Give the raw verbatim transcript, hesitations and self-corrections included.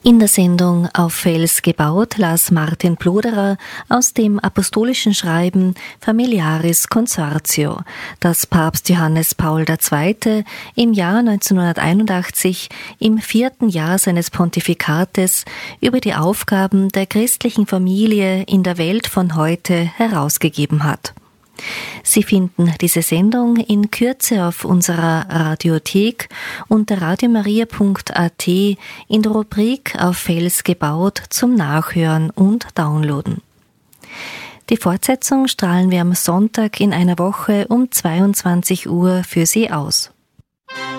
In der Sendung Auf Fels gebaut las Martin Pluderer aus dem apostolischen Schreiben Familiaris Consortio, das Papst Johannes Paul der Zweite im Jahr neunzehnhunderteinundachtzig im vierten Jahr seines Pontifikates über die Aufgaben der christlichen Familie in der Welt von heute herausgegeben hat. Sie finden diese Sendung in Kürze auf unserer Radiothek unter radiomaria punkt a t in der Rubrik Auf Fels gebaut zum Nachhören und Downloaden. Die Fortsetzung strahlen wir am Sonntag in einer Woche um zweiundzwanzig Uhr für Sie aus.